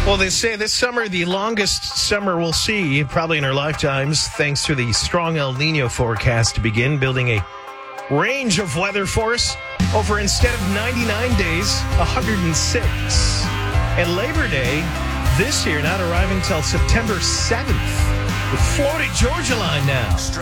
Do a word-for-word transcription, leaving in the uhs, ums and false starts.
Well, they say this summer, the longest summer we'll see, probably in our lifetimes, thanks to the strong El Nino forecast to begin, building a range of weather for us over, instead of ninety-nine days, one hundred six. And Labor Day this year not arriving until September seventh. The Florida Georgia line now.